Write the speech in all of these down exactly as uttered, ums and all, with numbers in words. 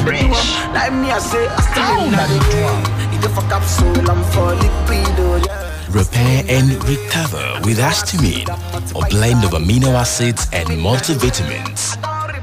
Like me, I say, I still in the If a capsule, I'm for liquido, yeah. Repair and recover with Astamine, a blend of amino acids and multivitamins.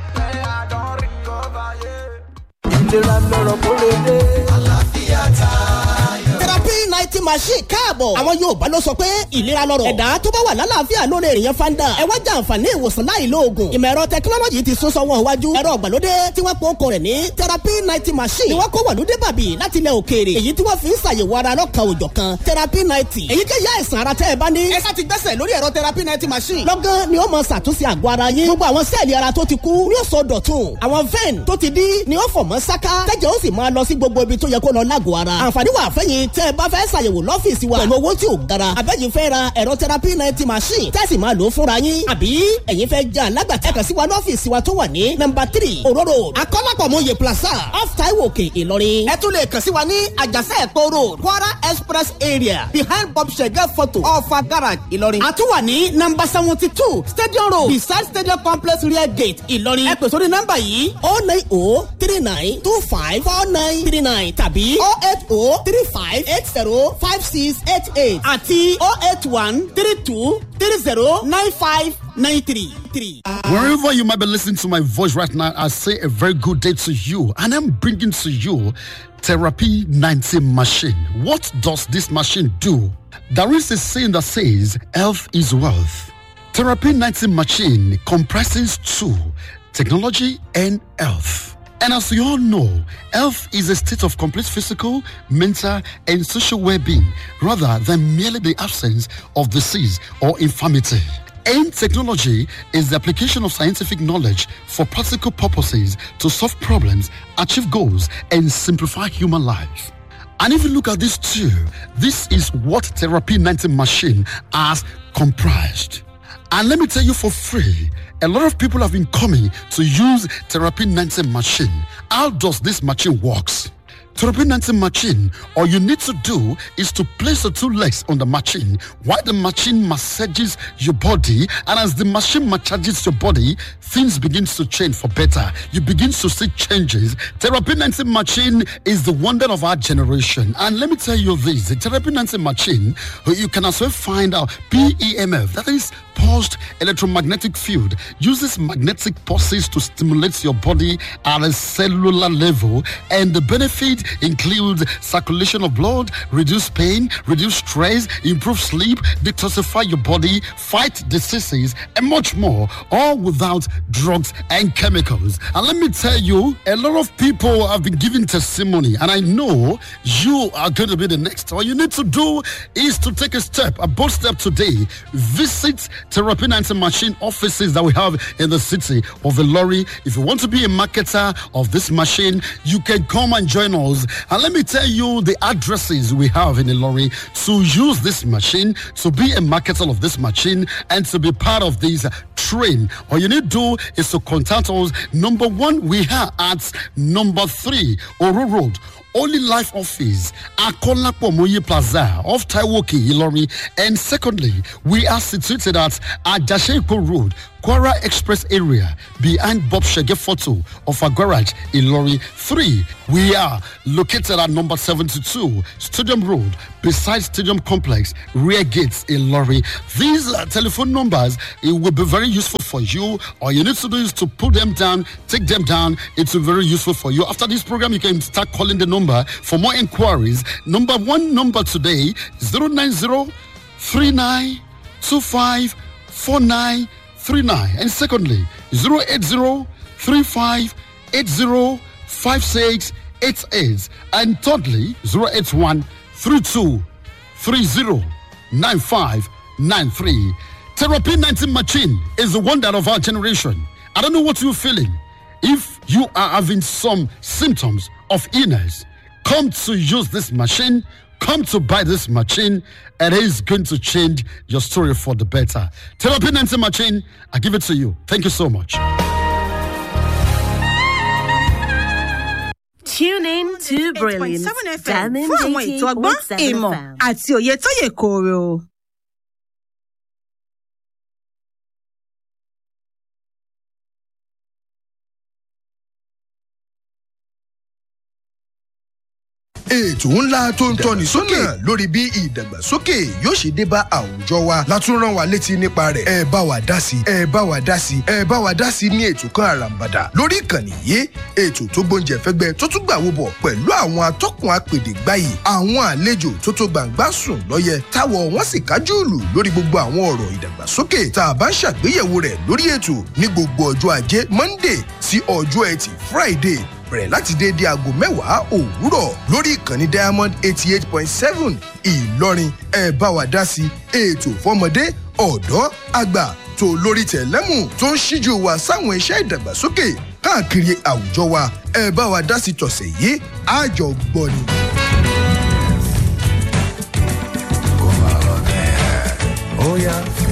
Therapy ninety machine káàbọ̀. Àwọn Yorùbá ló sọ pé ìlera lọ́rọ̀. Ẹ̀dá tó bá wà lálàáfíà ló lè rìnyẹn fanda. Ẹ wá jẹ àǹfààní ìwòsàn láì lo oògùn. Ìmọ̀ ẹ̀rọ tẹkinọ́lọ́jì ti sún sọ́wọ́ iwájú. Ẹ̀rọ ìgbàlódé tí wọ́n pọ́n kọ rẹ̀ ní Therapy ninety machine. Ni wọ́n kó wọ̀lúdé bàbí láti ilẹ̀ òkèèrè. Èyí tí wọ́n fi ń ṣàyẹ̀wò ara lọ́kàn òjọ̀ kan. Therapy ninety. Èyí jẹ́ ìyá àìsàn ara tẹ́ ẹ bá ní. Ẹ sá ti gbẹ́sẹ̀ lórí ẹ̀rọ Therapy ninety machine. Lọ́gán ni ó mọ ṣàtúnṣe àgọ́ ara yín. Gbogbo àwọn sẹ́ẹ̀lì ara tó ti kú ni ó sọ dọ̀tun. Àwọn vein tó ti dí ni ó fọ̀ mọ́ sáká. Tẹ́jẹ̀ ó sì máa lọ sí gbogbo ibi tó yẹ kó lọ lágọ̀ọ́ ara. Àǹfààní wà fẹ́yìn tẹ́ ẹ bá fẹ́ ṣàyẹ̀wò lọ́fíìsì wa pẹ̀lú owó tí ò gara. Àbẹ́yìn fẹ́ ra ẹ̀rọ Therapy ninety machine tẹ́sí máa lò ó fúnra yín. Àbí ẹ̀yin fẹ́ jẹ́ alágbàtà ẹ̀kan sí wa lọ́fíìsì wa tó wà ní nọ́mbà three Òró Road Akọ́lápọ̀mọye Plaza off Taiwo Òkè Ìlọrin. Ẹ tún lè kàn sí wa ní Àjàsẹ́ Ẹ̀kọ́ Road Kwara Express area behind Bob Shege photo Ọ̀fà Garage Ìlọrin. A tún wà ní nọ́mbà seventy two Stadium Road beside Stadium Complex rear gate Ìlọrin. Ẹ pè sórí nọ́mbà yìí oh nine oh three nine two five four nine three nine tàbí oh eight oh three five eight zero five six eight eight àti oh eight one three two three zero nine five nine three three. Wherever you might be listening to my voice right now, I say a very good day to you, and I'm bringing to you Therapy ninety machine. What does this machine do? There is a saying that says, health is wealth. Therapy ninety machine comprises two, technology and health. And as you all know, health is a state of complete physical, mental, and social well-being, rather than merely the absence of disease or infirmity. And technology is the application of scientific knowledge for practical purposes to solve problems, achieve goals, and simplify human life. And if you look at these two, this is what Therapy ninety machine has comprised. And let me tell you for free, a lot of people have been coming to use Therapy ninety machine. How does this machine works? Therapy ninety machine, all you need to do is to place the two legs on the machine while the machine massages your body, and as the machine massages your body, things begin to change for better. You begin to see changes. Therapy ninety machine is the wonder of our generation. And let me tell you this, the Therapy ninety machine, you can as well find out P E M F, that is pulsed electromagnetic field, uses magnetic pulses to stimulate your body at a cellular level, and the benefit includes circulation of blood, reduce pain, reduce stress, improve sleep, detoxify your body, fight diseases, and much more, all without drugs and chemicals. And let me tell you, a lot of people have been giving testimony, and I know you are going to be the next. All you need to do is to take a step, a bold step today. Visit Therapy ninety machine offices that we have in the city of Ilori. If you want to be a marketer of this machine, you can come and join us. And let me tell you the addresses we have in Ilori to use this machine, to be a marketer of this machine, and to be part of this train. All you need to do is to contact us. Number one, we are at number three, Òró Road, Only Life Office, Akọ́lápọ̀mọye Plaza, off Taiwo Òkè Ìlọrin. And secondly, we are situated at Àjàṣẹ́ Èkó Road, Kwara Express area, behind Bob Shege photo of our garage in Ìlọrin. Three, we are located at number seventy-two, Stadium Road, beside Stadium Complex, rear gates in Ìlọrin. These uh, telephone numbers, it will be very useful for you. All you need to do is to put them down, take them down. It's very useful for you. After this program, you can start calling the number for more inquiries. Number one number today, zero nine zero three nine two five four nine three nine. And secondly, zero eight zero three five eight zero five six eight eight. And thirdly, zero eight one three two three zero nine five nine three. Therapy ninety machine is the wonder of our generation. I don't know what you're feeling. If you are having some symptoms of illness, come to use this machine. Come to buy this machine. It is going to change your story for the better. Therapy ninety machine, I give it to you. Thank you so much. Tune in to Brilliance. Diamond fún àwọn ètò ọgbọ́n ìmọ̀ àti òye tó yè kooro. ètò ńlá tó ń tọ́ni sọ́nà lórí bí ìdàgbàsókè yóò ṣe dé bá àwùjọ wa látún rán wa létí nípa rẹ̀ ẹ bá wa dá sí ẹ bá wa dá sí ẹ bá wa dá sí ní ètò kan àràǹbàdà lórí ìkànnì yìí ètò tó gbóúnjẹ fẹ́gbẹ́ tó tún gbàwó bọ̀ pẹ̀lú àwọn atọ́kùn apèdè gbáyì àwọn àlejò tó tó gbàǹgbà sùn lọ́yẹ táwọ̀ wọ́n sì kájú ìlú lórí gbogbo àwọn ọ̀rọ̀ ìdàgbàsókè tá a bá ń ṣàgbéyẹ̀wò rẹ̀ lórí ètò ní gbogbo ọjọ́ ajé monday sí ọjọ́ ẹtì friday bẹ̀rẹ̀ láti déédé aago mẹ́wàá òwúrọ̀ lórí ìkànnì diamond eighty eight point seven ìlọrin ẹ bá wa dá sí ètò fọmọdé ọ̀dọ́ àgbà tó lórí tẹ̀lẹ́mù tó ń ṣíjú wa sáwọn iṣẹ́ ìdàgbàsókè káàkiri àwùjọ wa ẹ bá wa dá sí tọ̀sẹ̀ yìí àjọ gbọ́ni. ó yá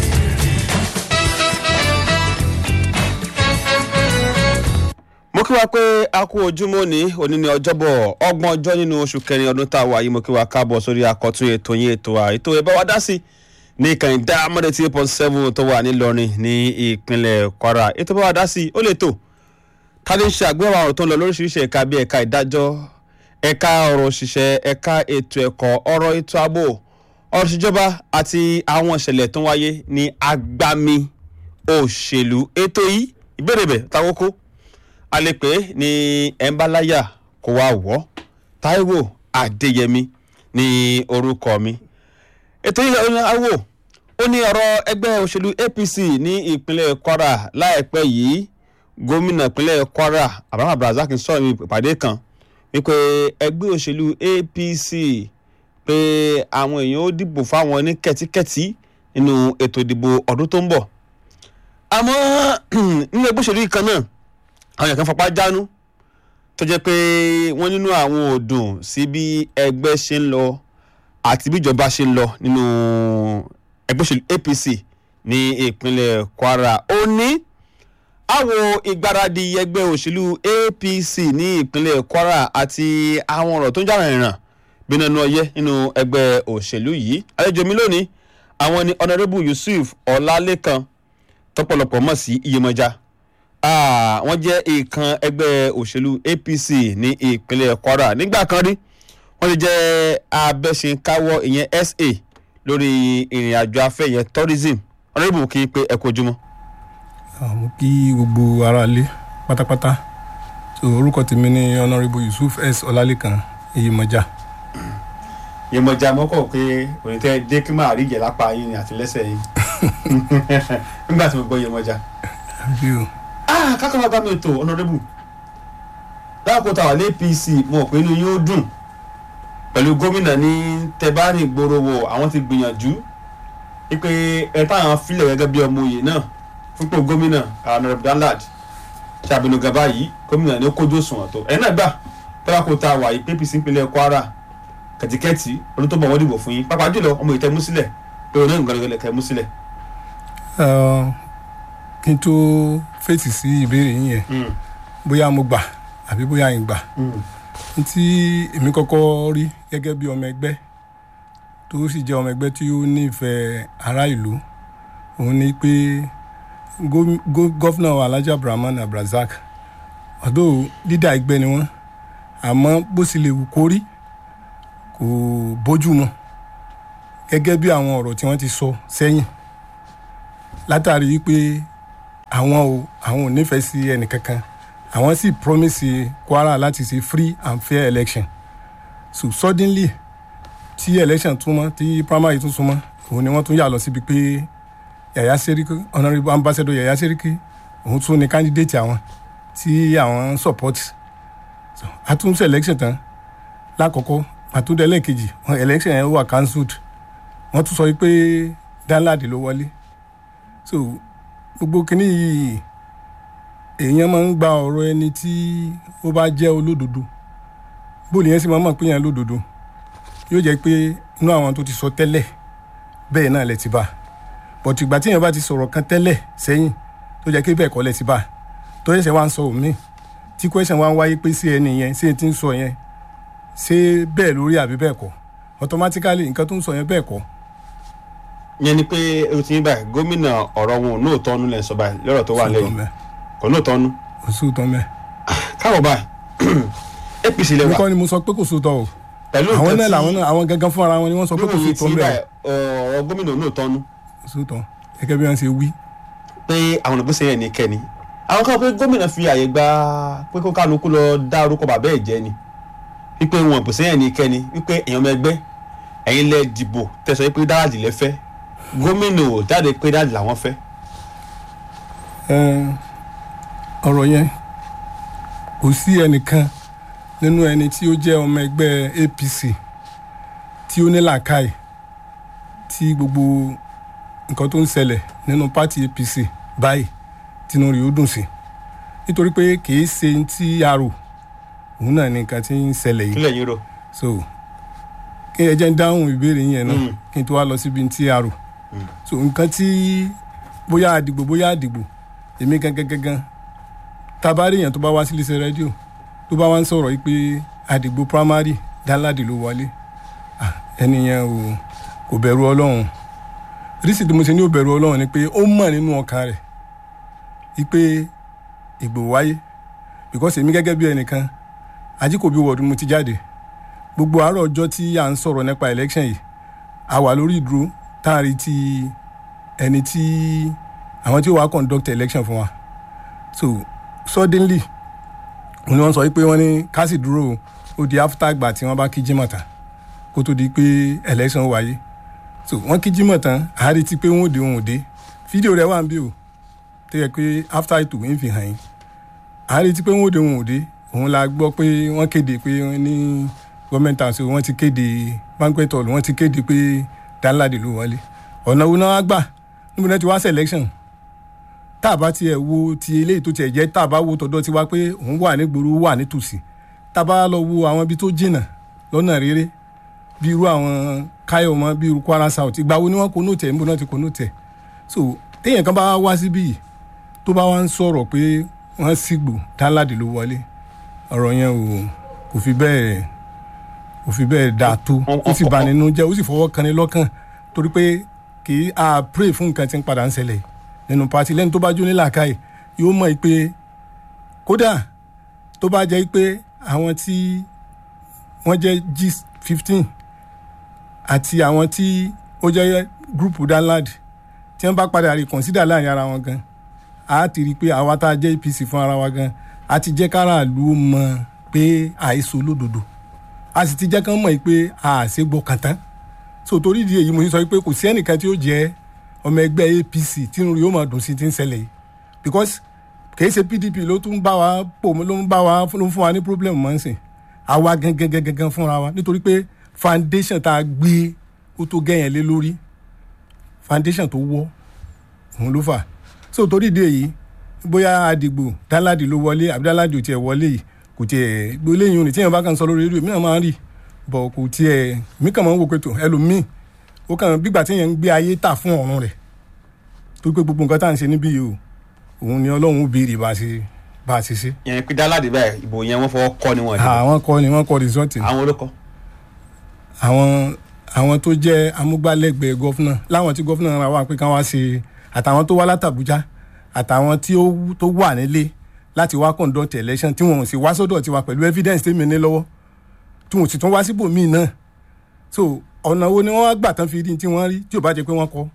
mo kí wa pé a kú ojúmọ́ ní òní ní ọjọ́bọ̀ ọgbọ̀n ọjọ́ nínú oṣù kẹrin ọdún tá a wà yìí mo kí wa káàbọ̀ sórí àkọ́tún ètò yín ètò à ètò ẹ̀ bá wa dá sí ní ìkànnì Diamond eighty eight point seven tó wà nílọrin ní ìpínlẹ̀ Kwara ètò bá wa dá sí ó lè tò tàbí ń ṣe àgbéwà ọ̀rọ̀ tó ń lọ lóríṣiríṣi ẹ̀ka bíi ẹ̀ka ìdájọ́ ẹ̀ka ọ̀rọ̀ òṣìṣẹ́ ẹ̀ka ètò ẹ̀kọ́ ọ̀rọ̀ ètò ààbò ọ̀rọ̀ ìṣèjọba àti àwọn ìṣẹ̀lẹ̀ tó ń wáyé ní agbami òṣèlú ètò yìí ìbéèrè bẹ̀ táwọ́kó alẹ́pẹ́ ní ẹ̀ńbáláyà kó wá wọ́ Táíwò Adéyẹmí ní orúkọ mi ètò yìí awò ó ní ọ̀rọ̀ ẹgbẹ́ òṣèlú A P C ní ìpínlẹ̀ Kwara láìpẹ́ yìí gómìnà ìpínlẹ̀ Kwara Abraham Abdulrasaq sọ̀rọ̀ ní ìpàdé kan wípé ẹgbẹ́ òṣèlú A P C pé àwọn èèyàn ó dìbò fáwọn ní kẹ́tíkẹ́tí nínú ètò ìdìbò ọdún tó ń bọ̀ àmọ́ nínú ẹgbẹ́ òṣèlú yìí kan náà àwọn èèyàn kan fapá jánu tó jẹ́ pé wọ́n nínú àwọn òdùn sí bí ẹgbẹ́ ṣe ń lọ àti bí ìjọba ṣe ń lọ nínú ẹgbẹ́ òṣèlú A P C ní ìpínlẹ̀ Kwara ó ní àwọn ìgbáradì ẹgbẹ́ òṣèlú A P C ní ìpínlẹ̀ Kwara àti àwọn ọ̀rọ̀ tó ń jára ìràn bí nínú ọyẹ́ nínú ẹgbẹ́ òṣèlú yìí àlejò mi lónìí àwọn ni Honourable Yusuf Ọlálékan tọ́pọ̀lọpọ̀ mọ̀ sí Iyemọja Ah, wọ́n jẹ́ ìkan ẹgbẹ́ òṣèlú A P C ní ìpínlẹ̀ Kwara nígbà kan rí wọ́n ti jẹ́ abẹ́ṣinkáwọ́ ìyẹn S A lórí ìrìn àjò afẹ́ yẹn tourism ọ̀rẹ́bù kí pé ẹ kú ojúmọ́. mo kí gbogbo aráalé pátápátá so orúkọ tèmi ni Honourable Yusuf S Ọlálékan Iyemọja. Iyemọja mọ́kọ̀ pé òní tẹ́ dé kí máa rí ìjẹ́ lápá yín àti lẹ́sẹ̀ yín nígbà tí mo gbọ́ Iyemọja. ah kákan bá bá mi tó Honourable dáàpọ̀ tàwa lé A P C mọ̀ pé inú yóò dùn pẹ̀lú gómìnà ní tẹ́bárì gbòòrò wọ̀ àwọn ti gbìyànjú wípé ẹ táwọn filẹ̀ gẹ́gẹ́ bí ọmọ òye náà fúnpọ̀ gómìnà Honourable Danlad ṣàbẹ̀nù gàbá yìí gómìnà ní kójú òṣùwọ̀n tó ẹ̀ náà gbà tẹ́wàkó ta wà yìí A P C ìpínlẹ̀ Kwara kẹ̀tíkẹ́tì ọdún tó bọ̀ wọ́n dìbò fún yín pàápàá jùlọ ọmọ ìtẹ́mú sílẹ̀ pé òun náà gbọ́dọ̀ kẹ́ mú sílẹ̀. kí n tó fèsì sí ìbéèrè yín yẹn bóyá mo gbà àbí bóyá n gbà n tí èmi kọ́kọ́ rí gẹ́gẹ́ bí ọmọ ẹgbẹ́ tó sì jẹ́ ọmọ ẹgbẹ́ tí ó nífẹ̀ẹ́ ará ìlú òun ni pé gọ́fúnà Alhaji Abraham Abdulrasaq ọ̀dọ́ lídà ẹgbẹ́ ni wọ́n àmọ́ bó sì lè wù kó rí kò bójú mu gẹ́gẹ́ bí àwọn ọ̀rọ̀ tí wọ́n ti sọ sẹ́yìn látàrí pé àwọn ò àwọn ò nífẹ̀ẹ́ sí ẹnìkankan àwọn sì promise Kwara láti ṣe free and fair election so suddenly tí election tún mọ́ tí primary tún súnmọ́ òun ni wọ́n tún yà lọ síbi pé Yàyà Sẹ́ríkì Honourable Ambassador Yàyà Sẹ́ríkì òun tún ní candidate àwọn tí àwọn support so àtúnṣe election tán lákọ̀ọ́kọ́ àtúndẹ̀ ẹlẹ́ẹ̀kejì election yẹn wà cancelled wọ́n tún sọ pé Danlad ló wọlé so gbogbo kìíní yìí èèyàn máa ń gba ọ̀rọ̀ ẹni tí ó bá jẹ́ olódodo bóòlù yẹn sì máa mọ̀ pé yẹn lódodo yóò jẹ́ pé inú àwọn tó ti sọ tẹ́lẹ̀ bẹ́ẹ̀ náà lẹ ti bá bọ̀tù ìgbà tí èèyàn bá ti sọ̀rọ̀ kan tẹ́lẹ̀ sẹ́yìn tó jẹ́ pé bẹ́ẹ̀ kọ́ lẹ ti bá tó ṣẹ̀ṣẹ̀ wá ń sọ òmíì tí question wá ń wáyé pé sí ẹni yẹn sí ẹni tí ń sọ yẹn ṣé bẹ́ẹ̀ lórí àbí bẹ́ẹ̀ kọ́ automatically nǹkan tó ń sọ yẹn bẹ́ẹ̀ kọ́. yẹn ni pé o ti ń báyìí gómìnà ọ̀rọ̀ wọn ò náà tọ́nu lẹ́ sọ báyìí lọ́rọ̀ tó wà lẹ́yìn kò náà tọ́nu. kò sóòótọ́ mẹ́. káwọ̀ báyìí A P C lẹ́wà. nǹkan ni mo sọ pé kò sóòótọ́ o pẹ̀lú àwọn nǹkan náà tí làwọn náà àwọn gangan fún ara wọn ni wọ́n sọ pé kò sí tó ń bẹ̀rẹ̀. ọ̀rọ̀ gómìnà náà tọ́nu. sóòtọ́ gẹ́gẹ́ bí wọ́n ṣe wí. pé àwọn òbí yẹn ní kẹ́ni àwọn kan pé gómìnà fi àyè gba pé kó kálukú lọ dá orúkọ bàbá ẹ̀ jẹ́ ni wípé wọn òbí yẹn ní kẹ́ni wípé èèyàn mẹgbẹ́ ẹ̀yin lẹ dìbò tẹ̀sán pé dáàdì lẹ fẹ́ gómìnà ò jáde pé dáàdì làwọn fẹ́. ọ̀rọ̀ yẹn kò sí ẹnìkan nínú ẹni tí ó jẹ́ ọmọ ẹgbẹ́ A P C tí ó ní làákàyè tí gbogbo nǹkan tó ń ṣẹlẹ̀ nínú pátì A P C báyìí tinú rí ó dùn sí nítorí pé kì í ṣe tí a rò òun náà ní nǹkan tí ń ṣẹlẹ̀ yìí. kílẹ̀ yín rò. so kí ẹ jẹ́ ń dáhùn ìbéèrè yẹn náà kí n tó wá lọ síbi tí a rò. so nǹkan tí bóyá àdìgbò bóyá àdìgbò èmi gangan gangan tabari yẹn tó bá wá sí iléeṣẹ́ rédíò tó bá wá ń sọ̀rọ̀ yìí pé àdìgbò primary Danladi ló wọlé ẹni yẹn ò kò bẹ̀rù ọlọ́run rísì tí mo ṣe ní ò bẹ̀rù ọlọ́run ni pé ó mọ̀ nínú ọkàn rẹ̀ yìí pé ìgbò wáyé because èmi gẹ́gẹ́ bí ẹnìkan Ajíkòbí wọ̀ọ́dù mo ti jáde gbogbo àárọ̀ ọjọ́ tí à ń sọ̀rọ̀ nípa election yìí a wà lórí ìdúró táàrí ti ẹni tí àwọn tí ó wá conduct election fún wa so suddenly ni wọ́n sọ pé wọ́n ní ká sì dúró ó di after gbà tí wọ́n bá kí Jímọ̀ tán kó tó di pé election wáyé so wọ́n kí Jímọ̀ tán àárí ti pé wọ́n ò dé wọ́n ò dé fídíò rẹ̀ wà ń bí o tó yẹ pé after ètò ń fi hàn yín àárí ti pé wọ́n ò dé wọ́n ò dé òun la gbọ́ pé wọ́n kéde pé wọ́n ní gọ́ọ̀mẹ̀ntì àti wọ́n ti kéde banquet hall wọ́n ti kéde pé Danladi ló wọlé ọ̀nà wo náà wá gbà níbo náà ti wá selection tá a bá tiẹ̀ wo ti eléyìí tó tiẹ̀ jẹ́ tá a bá wo tọ̀dọ̀ tiwa pé òun wà nígboro wà nítòsí tá a bá lọ wo àwọn ibi tó jìnnà lọ́nà rere bí irú àwọn Káyọ̀mọ́ bí irú Kwara South ìgbà wo ni wọ́n kó nóòtì ẹ̀ níbo náà ti kó nóòtì ẹ̀ so téèyàn kan bá wá síbí yìí tó bá wá ń sọ̀rọ̀ pé wọ́n sígbò Danladi ló wọlé ọ̀rọ̀ yẹn ò kò fi bẹ́ẹ̀ kò fi bẹ́ẹ̀ dáa tó ó sì bà nínú jẹ́ ó sì fọwọ́ kan ní lọ́kàn torí pé kì í a pray fún nǹkan tí ń padà ń ṣẹlẹ̀ nínú pati lẹ́nu tó bá jó ní làákàyè yóò mọ̀ pé kódà tó bá jẹ́ pé àwọn tí wọ́n jẹ́ G fifteen àti àwọn tí ó jẹ́ gúrùpù Danladi tí wọ́n bá padà reconsider láàrin ara wọn gan a ti rí i pé àwa tá a jẹ́ A P C fún ara wa gan a ti jẹ́ káràlú mọ̀ pé àìsàn olódodo a sì ti jẹ́ kán mọ̀ pé a ṣe gbọ́ kàntán so torí ìdí èyí mo sì sọ pé kò sí ẹnìkan tí ó jẹ́ ọmọ ẹgbẹ́ A P C tí inú yóò máa dùn sí ti ń ṣẹlẹ̀ yìí because kìí ṣe P D P ló tún bá wa pò ló ń bá wa ló ń fún wa ní problem mọ́ ń sìn àwa gangan gangan fúnra wa nítorí pé foundation tá a gbé ó tó gẹ̀yìn lé lórí foundation tó wọ́ òun ló fà so torí ìdí èyí bóyá àdìgbò Danladi ló wọlé àbí Danladi ò tiẹ̀ wọlé yìí kò tiẹ̀ gbé léyìn òní tí èèyàn bá kàn sọ lórí rédíò mí náà máa ń rí bọ̀ kò tiẹ̀ mí kàn máa ń wò pé tó ẹlòmíì ó kàn bígbà tí èèyàn ń gbé ayé tà fún ọ̀run rẹ̀ tó pé gbogbo nǹkan tá à ń ṣe níbí yìí o òun ni Ọlọ́run ó béèrè bá a ṣe bá a ṣe ṣe. yẹn pé Danladi báyìí ìbò yẹn wọ́n fọwọ́ kọ́ ni wọ́n. àwọn kọ́ ni wọ́n kọ́ rìsọ́ọ̀tì. àwọn olókọ́. àwọn àwọn tó jẹ́ amúgbálẹ́gbẹ̀ẹ́ gọ́fúnà láwọn tí gọ́fúnà ra wà pé káwọn wá ṣe àtàwọn tó wá látàbújá àtàwọn tí ó tó wà nílé láti wá conduct election tí wọn ò sì wá sọ́dọ̀ tiwa pẹ̀lú evidence tèmi ní lọ́wọ́ tí wọn ò sì tún wá síbòmíì náà so ọ̀nà wo ni wọ́n wá gbà tán fi rí tí wọ́n rí tí ò bá jẹ́ pé wọ́n kọ́.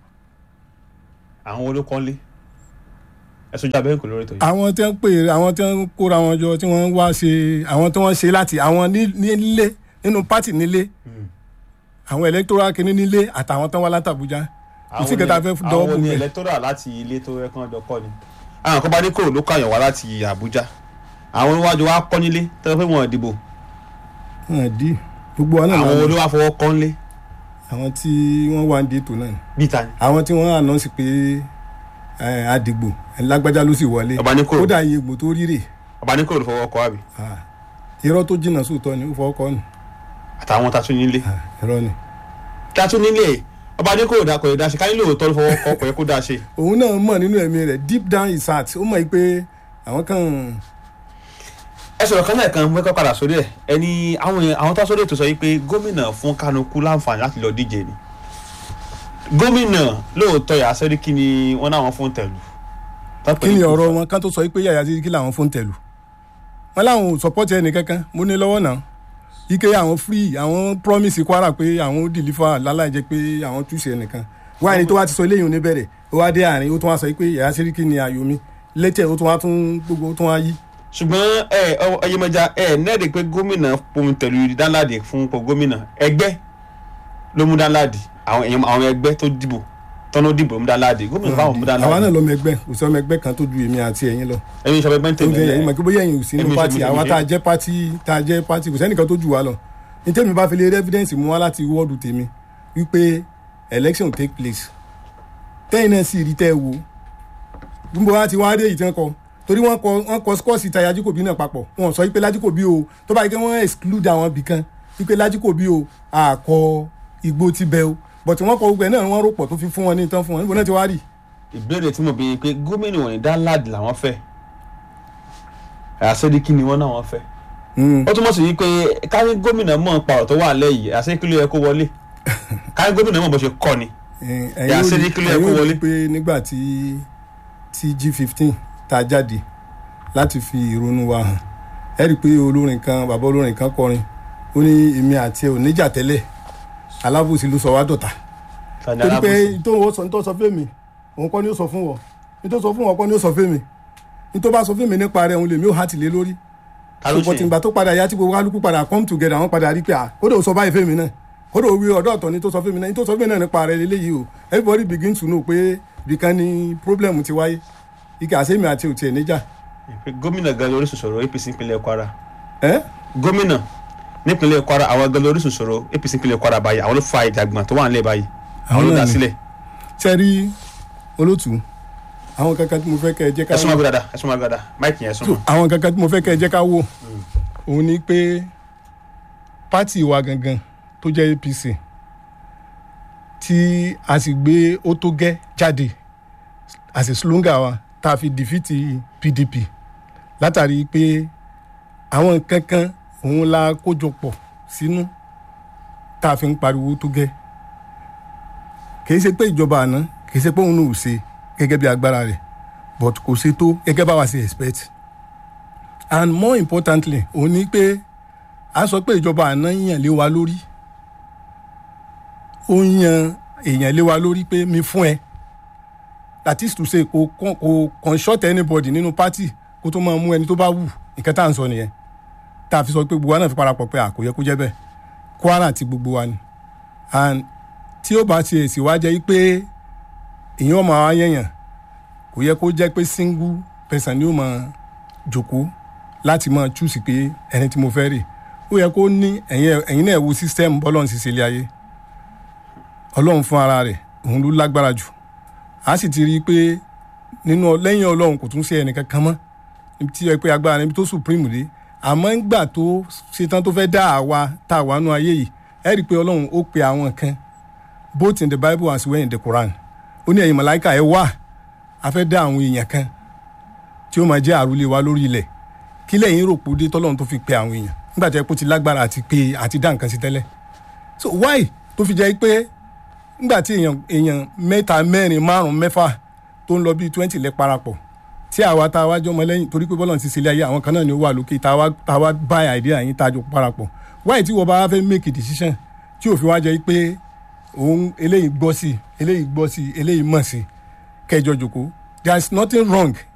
àwọn olókọ́lé ẹ̀sùn ìjà bẹ́ẹ̀ kò lórí tó yìí. àwọn tí wọ́n pè àwọn tí wọ́n kóra wọn jọ tí wọ́n wá ṣe àwọn tí wọ́n ṣe láti àwọn nílé nínú pátì nílé àwọn electoral kìíní nílé àtàwọn tí wọ́n wá látàbújá kò sí kẹta fẹ́ dọ́wọ́ bò àwọn ní bẹ́ẹ̀. electoral láti ilé tó yẹ kán jọ kọ́ ni àwọn kan bá ní kò ló kàyàn wá láti Àbújá àwọn oníwájú wa kọ́ nílé tẹ́lẹ̀ pé wọ́n dìbò. wọ́n dì gbogbo wa náà. àwọn olówó afọwọ́ kọ́ nílé. àwọn tí wọ́n wá ń di ètò náà. bí ta ni. àwọn tí wọ́n ànánsì pé àdìgbò lágbájá ló sì wọlé. Ọbaníkòrò. ó dà iye ìgbò tó rírè. Ọbaníkòrò ló fọwọ́ kọ́ àbí. irọ́ tó jìnnà sóòótọ́ ni ó fọwọ́ kọ́ ni. àtàwọn tatún nílé. irọ́ ni. tatún nílé Ọbaníkòrò dà kò yẹ dá ṣe káyọ̀ lóòótọ́ ló fọwọ́ kọ́ kò yẹ kó dá ṣe. òun náà mọ̀ nínú ẹ̀mí rẹ̀ deep down his heart ó mọ̀ pé àwọn kan. ẹ sọ̀rọ̀ kan náà kan mú ẹ̀kọ́ padà sórí ẹ̀ ẹni àwọn àwọn tó sórí ètò sọ yìí pé gómìnà fún Kánúkú láǹfààní láti lọ díje ni gómìnà lóòótọ́ Yàyà Sẹ́ríkì ni wọ́n náà wọ́n fún tẹ̀lú. kí ni ọ̀rọ̀ wọn kan tó sọ pé Yàyà Sẹ́ríkì làwọn fún tẹ̀lú wọn láwọn ò sọpọ́tì ẹnì kankan mo ní lọ́wọ́ náà ike àwọn free àwọn promise Kwara pé àwọn ó deliver láláì jẹ́ pé àwọn túṣe ẹnìkan wáyé ni tó wá ti sọ eléyìí oníbẹ̀rẹ̀ ó wá dé àárín ó tún wá sọ pé Yàyà Sẹ́ríkì ni ayò mi lẹ́tẹ̀ ó tún wá tún gbogbo ó tún wá yí. ṣùgbọ́n ẹ Oyèmọ̀jà ẹ nẹ́ẹ̀dẹ̀ pé gómìnà pomi tẹ̀lú Danladi fún ipò gómìnà ẹgbẹ́ ló mú Danladi àwọn ẹgbẹ́ tó dìbò tọ́nà dìbò mú Danladi gómìnà báwọn mú Danladi. àwa náà lọmọ ẹgbẹ́ kò sí ọmọ ẹgbẹ́ kan tó ju èmi àti ẹ̀yin lọ. ẹ̀yin ìṣọ̀bẹ gbẹ́ ń tẹ̀lé ẹ̀ ẹ̀yin mọ̀ kí bóyá ẹ̀yin ò sí nínú pátì àwa tá a jẹ́ pátì tá a jẹ́ pátì kò sẹ́nìkan tó jù wá lọ. ní tẹ́mi bá fi lè evidence mú wá láti wọ́ọ̀dù tèmi wípé election take place tẹ́yìn náà sì rí tẹ́ ẹ wo gbogbo wa ti wá dé ìtàn kọ torí wọ́n kọ wọ́n kọ skọ́ọ̀sì ta Lájíkòbí náà papọ̀ wọ́n sọ wípé Lájíkòbí o tó bá yẹ kí wọ́n exclude àwọn ibìkan wípé Lájíkòbí o àkọ igbó ti bẹ o but wọ́n kọ gbogbo ẹ̀ náà wọ́n rò pọ̀ tó fi fún wọn ní ìtàn fún wọn níbo náà ti wá rí. ìbéèrè tí mo bí pé gómìnà wọn ní Danladi làwọn fẹ́ Yàyà Sẹ́ríkì ni wọ́n náà wọ́n fẹ́ ó túmọ̀ sí wípé káyọ̀ gómìnà mọ̀ pàrọ̀ tó wà lẹ́yìn Yàyà Sẹ́ríkì ló yẹ kó wọlé káyọ̀ gómìnà mọ̀ bó ṣe kọ́ ni Yàyà Sẹ́ríkì ló yẹ kó wọlé. ẹ̀yin ò rí pé nígbà tí tí G fifteen ta jáde láti fi ìrònú wa hàn ẹ rí i pé olórin kan bàbá olórin kan kọrin ó ní èmi àti ẹ ò níjà tẹ́lẹ̀ alábòsí ló sọ wá dọ̀tá torí pé nítorí sọ fún mi òun kọ́ ni ó sọ fún wọn nítorí sọ fún wọn kọ́ ni ó sọ fún mi nítorí bá sọ fún mi nípa rẹ̀ òun lèmi ò hàtì lé lórí ṣùgbọ́n tìǹgbà tó padà yá tí gbogbo kálukú padà come together àwọn padà rí pé à kódà ó sọ báyìí fún mi náà kódà ó wí ọ̀dọ́ ọ̀tọ̀ ni tó sọ fún mi náà nítorí sọ fún mi náà nípa rẹ̀ lélẹ́yìí o everybody begin to know pé ibìkan ni problem ti wáyé ike àsèmi àti òtí ẹ̀ níjà. gómìnà gan lórí sòsòrò A P C nípínlẹ̀ Kwara. gómìnà nípínlẹ̀ Kwara àwọn gan lórí sòsòrò A P C nípínlẹ̀ Kwara báyìí àwọn ló fa ìjàgbọ̀n tó wà nílẹ̀ báyìí àwọn ló dá sílẹ̀. sẹ́rí olótù àwọn kankan tí mo fẹ́ kẹ́ ẹ jẹ́ ká wò. ẹ̀sùn máa gbé dáadáa ẹ̀sùn máa gbé dáadáa máìkì yẹn ẹ̀sùn máa. àwọn kankan tí mo fẹ́ kẹ́ ẹ jẹ́ ká wò òun ni pé pátì wa gangan tó jẹ́ A P C tí a sì gbé ó tó gẹ́ jáde àti slogan wa tá a fi dìfìtì P D P látàrí pé àwọn kankan òun la kójọ pọ̀ sínú tá a fi ń pariwo tó gẹ́ kì í ṣe pé ìjọba àná kì í ṣe pé òun náà ò ṣe gẹ́gẹ́ bí agbára rẹ̀ but kò ṣe tó gẹ́gẹ́ bá wa ṣe expect and more importantly òun ni pé a sọ pé ìjọba àná yàn lé wa lórí ó yan èèyàn lé wa lórí pé mi fún ẹ that is to say kò kò consult anybody nínú party kó tó máa mú ẹni tó bá wù nǹkan tá à ń sọ nìyẹn tá a fi sọ pé gbogbo wa náà fi parapọ̀ pé àkó yẹ kó jẹ́ bẹ́ẹ̀ Kwara ti gbogbo wa ni and tí ó bá ti èsì wá jẹ́ pé èèyàn máa wá yẹ̀yàn kò yẹ kó jẹ́ pé single person ni ó máa jòkó láti máa choose pé ẹni tí mo fẹ́ rè ó yẹ kó ní ẹ̀yin náà wo system bọ́lọ́run sì ṣe ilé ayé Ọlọ́run fún ara rẹ̀ òun ló lágbára jù a sì ti rí i pé nínú lẹ́yìn Ọlọ́run kò tún ṣe ẹnìkan kan mọ́ tí ẹ pé agbára níbi tó supreme dé àmọ́ ńgbà tó ṣetán tó fẹ́ dá àwa tá a wà nù ayé yìí ẹ rí i pé Ọlọ́run ó pe àwọn kan both in the Bible as well in the Quran ó ní ẹ̀yin màláíkà ẹ wá a fẹ́ dá àwọn èèyàn kan tí ó máa jẹ́ àrùlé wa lórí ilẹ̀ kí lẹ́yìn rò pé dé tọ́lọ́run tó fi pe àwọn èèyàn nígbà tí ẹ kó ti lágbára àti pé àti dá nǹkan sí tẹ́lẹ̀ so why tó fi jẹ́ pé nígbà tí èèyàn èèyàn mẹ́ta mẹ́rin márùn-ún mẹ́fà tó ń lọ bíi twenty lẹ́ parapọ̀ tí àwa tá a wá jọmọ lẹ́yìn torí pé bọ́lọ̀ ti ṣe ilé ayé àwọn kan náà ni ó wà lókè tá a wá bá idea yín tá a jọ parapọ̀ why tí wọ́n bá fẹ́ make a decision tí òfin wá jẹ́ pé òun eléyìí gbọ́ sí eléyìí gbọ́ sí eléyìí mọ̀ sí kẹjọ jòkó there is nothing wrong